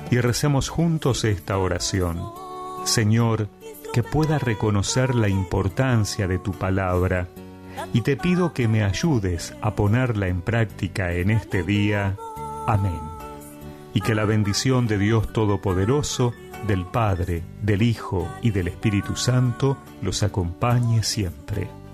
y recemos juntos esta oración. Señor, que pueda reconocer la importancia de tu palabra, y te pido que me ayudes a ponerla en práctica en este día. Amén. Y que la bendición de Dios Todopoderoso, del Padre, del Hijo y del Espíritu Santo los acompañe siempre.